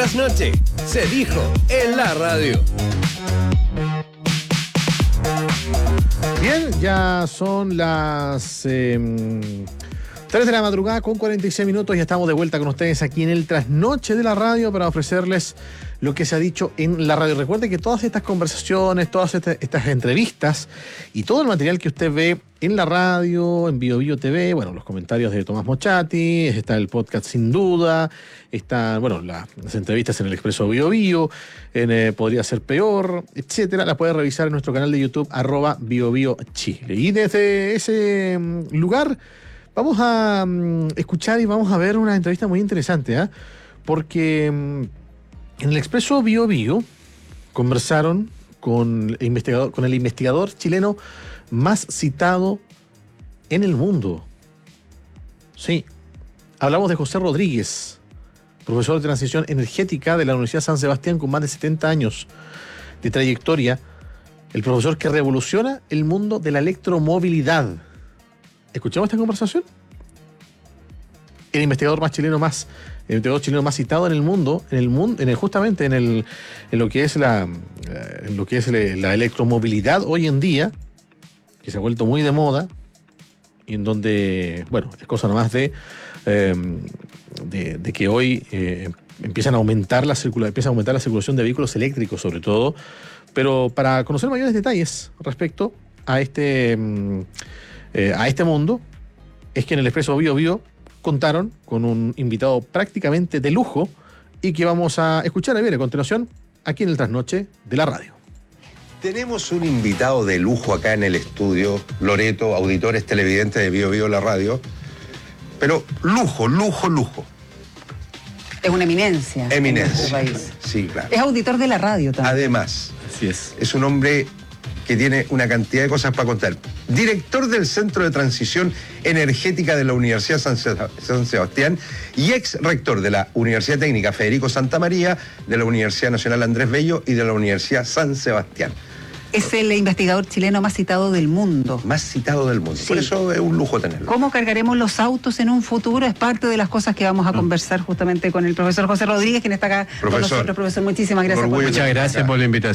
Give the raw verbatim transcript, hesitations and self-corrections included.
Buenas noches, se dijo en la radio. Bien, ya son las eh, tres de la madrugada con cuarenta y seis minutos. Ya estamos de vuelta con ustedes aquí en el Trasnoche de la Radio para ofrecerles lo que se ha dicho en la radio. Recuerde que todas estas conversaciones, todas estas, estas entrevistas y todo el material que usted ve en la radio, en Bio Bio T V, bueno, los comentarios de Tomás Mochati, está el podcast Sin Duda, están, bueno, la, las entrevistas en el Expreso Bio Bio, en eh, Podría Ser Peor, etcétera, las puede revisar en nuestro canal de YouTube, arroba Bio Bio Chile. Y desde ese um, lugar vamos a um, escuchar y vamos a ver una entrevista muy interesante, ¿eh? Porque um, en el Expreso Bio Bio conversaron con el investigador, con el investigador chileno más citado en el mundo. Sí, hablamos de José Rodríguez, profesor de transición energética de la Universidad San Sebastián con más de setenta años de trayectoria, el profesor que revoluciona el mundo de la electromovilidad. ¿Escuchamos esta conversación? El investigador más chileno más, el investigador chileno más citado en el mundo, en el mundo, en el, justamente en el, en lo que es la, en lo que es la electromovilidad hoy en día, que se ha vuelto muy de moda y en donde, bueno, es cosa nomás de, eh, de, de que hoy eh, empiezan a aumentar la circula, empieza a aumentar la circulación de vehículos eléctricos sobre todo, pero para conocer mayores detalles respecto a este, eh, a este mundo, es que en el Expreso Bio Bio contaron con un invitado prácticamente de lujo y que vamos a escuchar a ver a continuación aquí en el Trasnoche de la Radio. Tenemos un invitado de lujo acá en el estudio, Loreto, auditores televidentes de Bio Bio la radio, pero lujo, lujo, lujo. Es una eminencia. Eminencia. En nuestro país. Sí, claro. Es auditor de la radio también. Además, Así es. es un hombre que tiene una cantidad de cosas para contar. Director del Centro de Transición Energética de la Universidad San Sebastián y ex rector de la Universidad Técnica Federico Santa María, de la Universidad Nacional Andrés Bello y de la Universidad San Sebastián. Es el investigador chileno más citado del mundo. Más citado del mundo. Sí. Por eso es un lujo tenerlo. ¿Cómo cargaremos los autos en un futuro? Es parte de las cosas que vamos a conversar justamente con el profesor José Rodríguez, quien está acá Profesor, con nosotros. Profesor, muchísimas gracias por orgullo. venir. Muchas gracias por la invitación.